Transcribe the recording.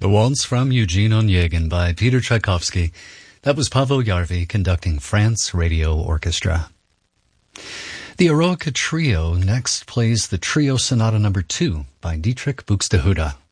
A Waltz from Eugene Onegin by Peter Tchaikovsky. That was Paavo Järvi conducting France Radio Orchestra. The Eroica Trio next plays the Trio Sonata No. 2 by Dietrich Buxtehude.